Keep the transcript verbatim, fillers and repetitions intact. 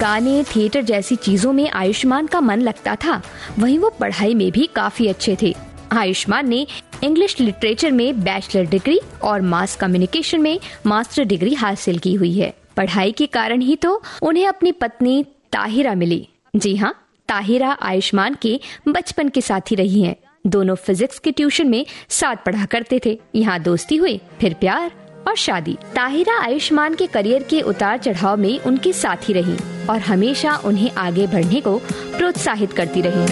गाने, थिएटर जैसी चीजों में आयुष्मान का मन लगता था, वहीं वो पढ़ाई में भी काफी अच्छे थे। आयुष्मान ने इंग्लिश लिटरेचर में बैचलर डिग्री और मास कम्युनिकेशन में मास्टर डिग्री हासिल की हुई है। पढ़ाई के कारण ही तो उन्हें अपनी पत्नी ताहिरा मिली। जी हाँ, ताहिरा आयुष्मान के बचपन के साथी रही हैं। दोनों फिजिक्स के ट्यूशन में साथ पढ़ा करते थे। यहाँ दोस्ती हुई, फिर प्यार और शादी। ताहिरा आयुष्मान के करियर के उतार चढ़ाव में उनके साथी रही और हमेशा उन्हें आगे बढ़ने को प्रोत्साहित करती रही।